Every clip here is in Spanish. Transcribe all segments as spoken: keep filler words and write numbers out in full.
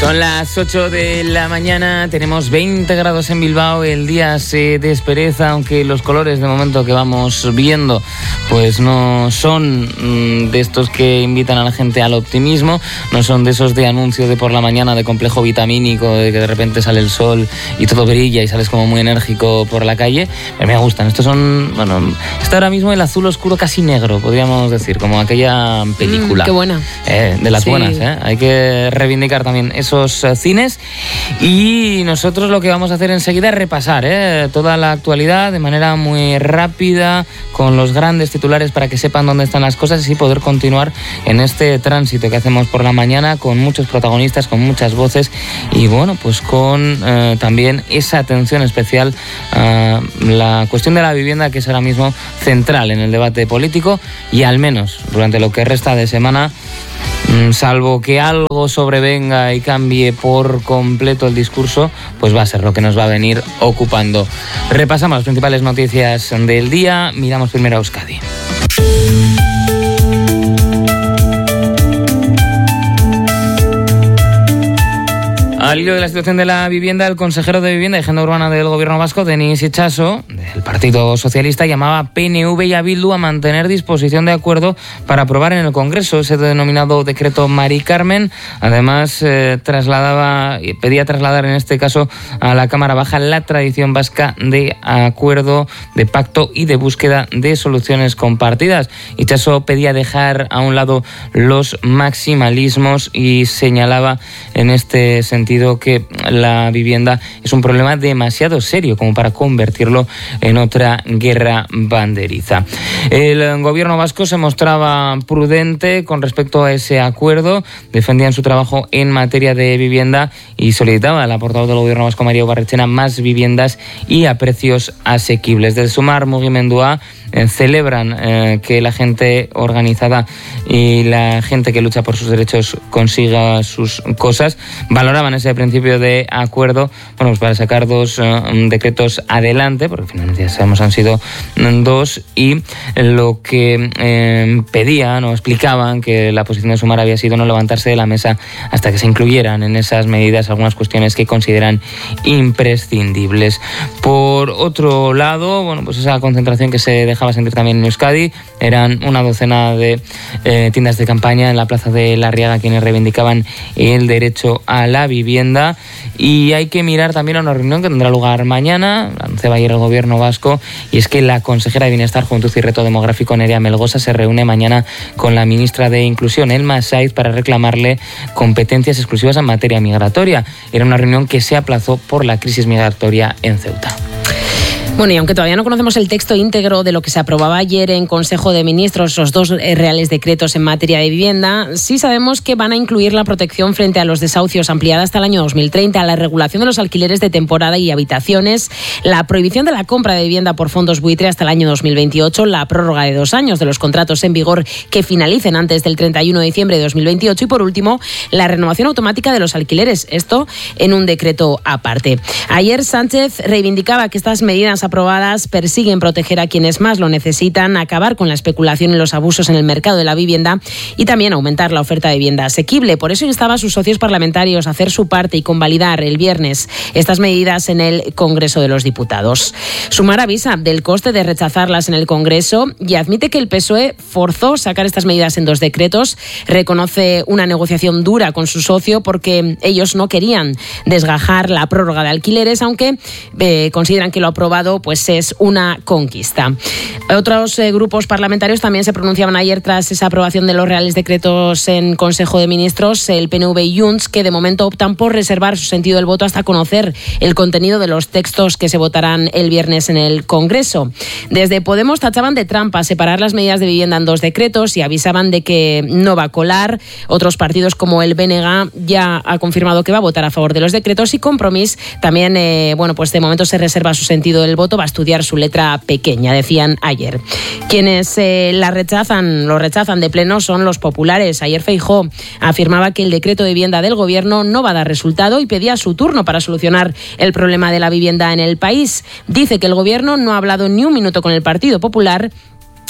Son las ocho de la mañana, tenemos veinte grados en Bilbao, el día se despereza, aunque los colores de momento que vamos viendo pues no son de estos que invitan a la gente al optimismo, no son de esos de anuncio de por la mañana de complejo vitamínico, de que de repente sale el sol y todo brilla y sales como muy enérgico por la calle, pero me gustan. Estos son, bueno, está ahora mismo el azul oscuro casi negro, podríamos decir, como aquella película. Mm, qué buena. Eh, de las sí. buenas, ¿eh? Hay que reivindicar también esos cines, y nosotros lo que vamos a hacer enseguida es repasar ¿eh? toda la actualidad de manera muy rápida, con los grandes titulares para que sepan dónde están las cosas y poder continuar en este tránsito que hacemos por la mañana con muchos protagonistas, con muchas voces y bueno, pues con eh, también esa atención especial a la cuestión de la vivienda, que es ahora mismo central en el debate político, y al menos durante lo que resta de semana, salvo que algo sobrevenga y cambie por completo el discurso, pues va a ser lo que nos va a venir ocupando. Repasamos las principales noticias del día. Miramos primero a Euskadi. Al hilo de la situación de la vivienda, el consejero de Vivienda y Agenda Urbana del Gobierno vasco, Denis Itxaso, del Partido Socialista, llamaba a P N V y a Bildu a mantener disposición de acuerdo para aprobar en el Congreso ese denominado decreto Mari Carmen. Además, eh, trasladaba, pedía trasladar en este caso a la Cámara Baja la tradición vasca de acuerdo, de pacto y de búsqueda de soluciones compartidas. Itxaso pedía dejar a un lado los maximalismos y señalaba en este sentido que la vivienda es un problema demasiado serio como para convertirlo en otra guerra banderiza. El gobierno vasco se mostraba prudente con respecto a ese acuerdo, defendía en su trabajo en materia de vivienda y solicitaba a la portavoz del gobierno vasco, María Barrechena, más viviendas y a precios asequibles. Del Sumar Mugimendua eh, celebran eh, que la gente organizada y la gente que lucha por sus derechos consiga sus cosas. Valoraban ese principio de acuerdo, bueno, pues para sacar dos uh, decretos adelante, porque finalmente ya sabemos han sido dos, y lo que eh, pedían o explicaban que la posición de Sumar había sido no levantarse de la mesa hasta que se incluyeran en esas medidas algunas cuestiones que consideran imprescindibles. Por otro lado, bueno, pues esa concentración que se dejaba sentir también en Euskadi, eran una docena de eh, tiendas de campaña en la plaza de La Riaga quienes reivindicaban el derecho a la vivienda, y hay que mirar también a una reunión que tendrá lugar mañana, anunciaba ayer el gobierno vasco, y es que la consejera de Bienestar, Juventud y Reto Demográfico, Nerea Melgosa, se reúne mañana con la ministra de Inclusión, Elma Saiz, para reclamarle competencias exclusivas en materia migratoria. Era una reunión que se aplazó por la crisis migratoria en Ceuta. Bueno, y aunque todavía no conocemos el texto íntegro de lo que se aprobaba ayer en Consejo de Ministros, los dos reales decretos en materia de vivienda, sí sabemos que van a incluir la protección frente a los desahucios ampliada hasta el año dos mil treinta, la regulación de los alquileres de temporada y habitaciones, la prohibición de la compra de vivienda por fondos buitre hasta el año dos mil veintiocho, la prórroga de dos años de los contratos en vigor que finalicen antes del treinta y uno de diciembre de dos mil veintiocho y, por último, la renovación automática de los alquileres, esto en un decreto aparte. Ayer Sánchez reivindicaba que estas medidas aprobadas persiguen proteger a quienes más lo necesitan, acabar con la especulación y los abusos en el mercado de la vivienda y también aumentar la oferta de vivienda asequible. Por eso instaba a sus socios parlamentarios a hacer su parte y convalidar el viernes estas medidas en el Congreso de los Diputados. Sumar avisa del coste de rechazarlas en el Congreso y admite que el P S O E forzó sacar estas medidas en dos decretos. Reconoce una negociación dura con su socio porque ellos no querían desgajar la prórroga de alquileres, aunque eh, consideran que lo aprobado pues es una conquista. Otros eh, grupos parlamentarios también se pronunciaban ayer tras esa aprobación de los reales decretos en Consejo de Ministros, el P N V y Junts, que de momento optan por reservar su sentido del voto hasta conocer el contenido de los textos que se votarán el viernes en el Congreso. Desde Podemos tachaban de trampa separar las medidas de vivienda en dos decretos y avisaban de que no va a colar. Otros partidos como el B N G ya ha confirmado que va a votar a favor de los decretos y Compromís también, eh, bueno, pues de momento se reserva su sentido del voto, va a estudiar su letra pequeña, decían ayer. Quienes eh, la rechazan, lo rechazan de pleno son los populares. Ayer Feijóo afirmaba que el decreto de vivienda del gobierno no va a dar resultado y pedía su turno para solucionar el problema de la vivienda en el país. Dice que el gobierno no ha hablado ni un minuto con el Partido Popular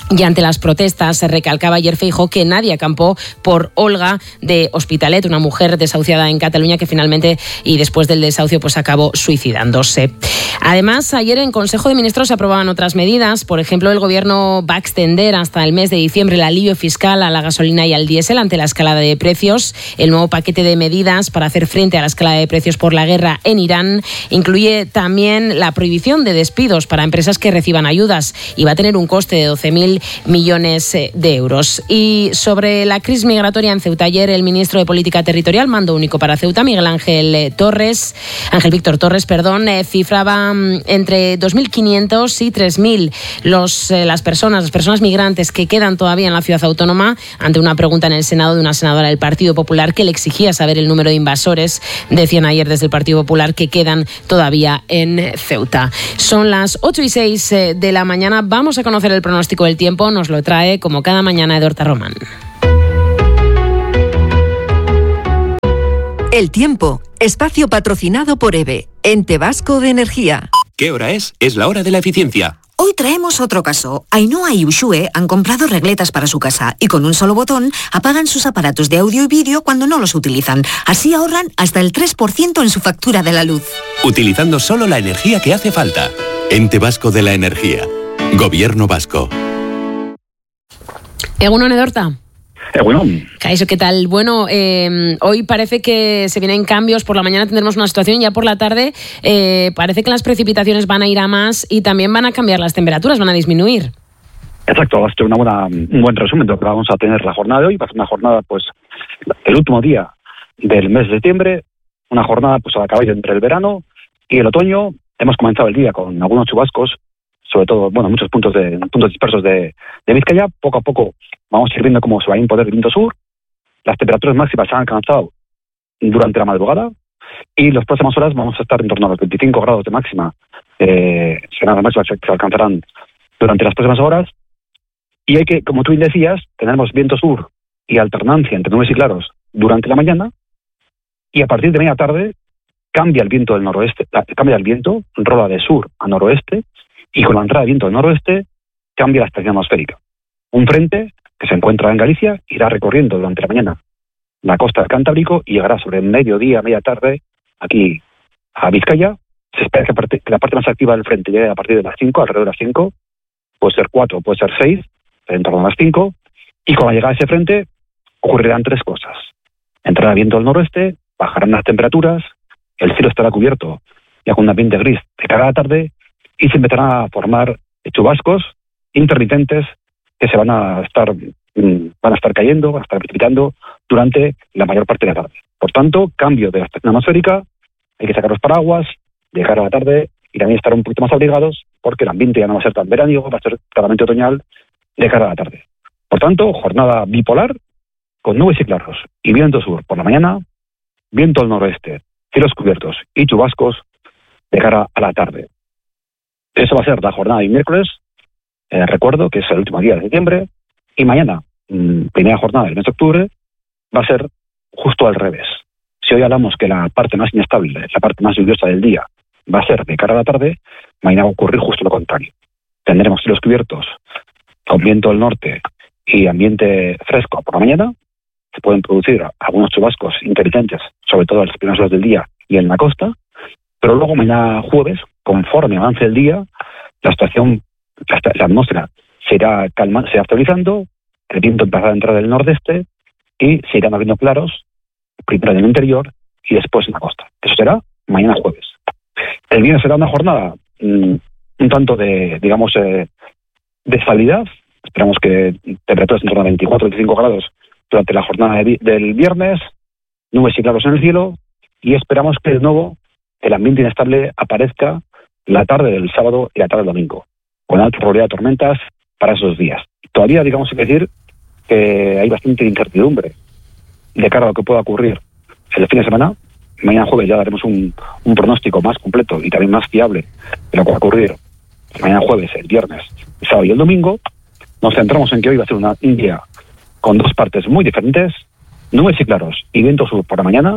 Y ante las protestas, se recalcaba ayer Feijóo que nadie acampó por Olga de Hospitalet, una mujer desahuciada en Cataluña que finalmente, y después del desahucio, pues acabó suicidándose. Además, ayer en Consejo de Ministros se aprobaban otras medidas. Por ejemplo, el Gobierno va a extender hasta el mes de diciembre el alivio fiscal a la gasolina y al diésel ante la escalada de precios. El nuevo paquete de medidas para hacer frente a la escalada de precios por la guerra en Irán incluye también la prohibición de despidos para empresas que reciban ayudas y va a tener un coste de doce mil millones de euros. Y sobre la crisis migratoria en Ceuta, ayer el ministro de Política Territorial, mando único para Ceuta, Miguel Ángel Torres, Ángel Víctor Torres, perdón, eh, cifraba entre dos mil quinientos y tres mil los, eh, las personas, las personas migrantes que quedan todavía en la ciudad autónoma, ante una pregunta en el Senado de una senadora del Partido Popular que le exigía saber el número de invasores. Decían ayer desde el Partido Popular que quedan todavía en Ceuta. Son las ocho y seis de la mañana. Vamos a conocer el pronóstico del tiempo. Nos lo trae, como cada mañana, Edorta Román. El tiempo, espacio patrocinado por EVE, Ente Vasco de Energía. ¿Qué hora es? Es la hora de la eficiencia. Hoy traemos otro caso. Ainhoa y Ushue han comprado regletas para su casa y con un solo botón apagan sus aparatos de audio y vídeo cuando no los utilizan. Así ahorran hasta el tres por ciento en su factura de la luz. Utilizando solo la energía que hace falta. Ente Vasco de la Energía. Gobierno vasco. Egunon, Edorta. Egunon. Caixo, ¿qué tal? Bueno, eh, hoy parece que se vienen cambios. Por la mañana tendremos una situación, ya por la tarde eh, parece que las precipitaciones van a ir a más y también van a cambiar las temperaturas, van a disminuir. Exacto, esto es una buena, un buen resumen de lo que vamos a tener la jornada de hoy. Va a ser una jornada, pues, el último día del mes de septiembre, una jornada pues a caballo entre el verano y el otoño. Hemos comenzado el día con algunos chubascos, sobre todo, bueno, muchos puntos de puntos dispersos de, de Vizcaya. Poco a poco vamos a ir viendo cómo se va a imponer el viento sur. Las temperaturas máximas se han alcanzado durante la madrugada y las próximas horas vamos a estar en torno a los veinticinco grados de máxima. Eh, serán las máximas que se alcanzarán durante las próximas horas. Y hay que, como tú bien decías, tenemos viento sur y alternancia entre nubes y claros durante la mañana, y a partir de media tarde cambia el viento del noroeste, cambia el viento, rola de sur a noroeste, y con la entrada de viento del noroeste cambia la estación atmosférica. Un frente que se encuentra en Galicia irá recorriendo durante la mañana la costa del Cantábrico y llegará sobre mediodía, media tarde, aquí a Vizcaya. Se espera que, parte, que la parte más activa del frente llegue a partir de las cinco, alrededor de las cinco, puede ser cuatro, puede ser seis, en torno a las cinco, y con la llegada de ese frente ocurrirán tres cosas. Entrará viento del noroeste, bajarán las temperaturas, el cielo estará cubierto ya con un ambiente gris de cara a la tarde, y se empezarán a formar chubascos intermitentes que se van a estar van a estar cayendo, van a estar precipitando durante la mayor parte de la tarde. Por tanto, cambio de la estación atmosférica, hay que sacar los paraguas de cara a la tarde y también estar un poquito más abrigados porque el ambiente ya no va a ser tan veraniego, va a ser claramente otoñal de cara a la tarde. Por tanto, jornada bipolar con nubes y claros y viento sur por la mañana, viento al noroeste, cielos cubiertos y chubascos de cara a la tarde. Eso va a ser la jornada de miércoles, eh, recuerdo que es el último día de septiembre, y mañana, mmm, primera jornada del mes de octubre, va a ser justo al revés. Si hoy hablamos que la parte más inestable, la parte más lluviosa del día, va a ser de cara a la tarde, mañana va a ocurrir justo lo contrario. Tendremos cielos cubiertos con viento del norte y ambiente fresco por la mañana. Se pueden producir algunos chubascos intermitentes, sobre todo en las primeras horas del día y en la costa, pero luego mañana jueves, conforme avance el día, la situación, la, la atmósfera se irá calmando, se irá estabilizando, el viento empezará a entrar del nordeste y se irán abriendo claros, primero en el interior y después en la costa. Eso será mañana jueves. El viernes será una jornada mmm, un tanto de, digamos, eh, de estabilidad. Esperamos que temperaturas en torno a veinticuatro a veinticinco grados durante la jornada de, del viernes, nubes y claros en el cielo, y esperamos que de nuevo el ambiente inestable aparezca la tarde del sábado y la tarde del domingo, con alta probabilidad de tormentas para esos días. Todavía, digamos, hay que decir que hay bastante incertidumbre de cara a lo que pueda ocurrir el fin de semana. Mañana jueves ya daremos un, un pronóstico más completo y también más fiable de lo que va a ocurrir mañana jueves, el viernes, el sábado y el domingo. Nos centramos en que hoy va a ser una, un día con dos partes muy diferentes, nubes y claros y viento sur por la mañana,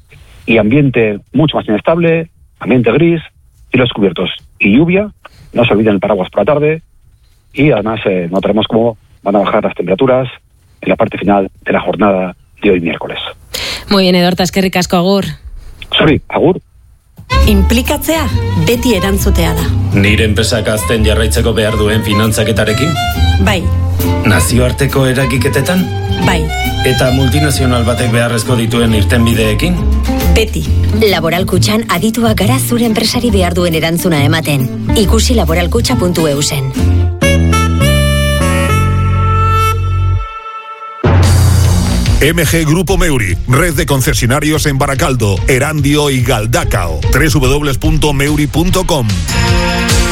y ambiente mucho más inestable, ambiente gris, cielos cubiertos y lluvia. No se olviden el paraguas por la tarde, y además eh, notaremos cómo van a bajar las temperaturas en la parte final de la jornada de hoy miércoles. Muy bien, Edorta, eskerrik asko, agur. Sorry, agur. Inplikatzea beti erantzutea da. Nire enpresak azten jarraitzeko behar duen finantzaketarekin? Bai. Nazioarteko eragiketetan? Bai. Eta multinazional batek beharrezko dituen irtenbideekin? Beti. Laboral Kutxan adituak gara zure enpresari behar duen erantzuna ematen. Ikusi laboralkutxa puntu e u zen. M G Grupo Meuri, red de concesionarios en Baracaldo, Erandio y Galdacao. doble u doble u doble u punto meuri punto com.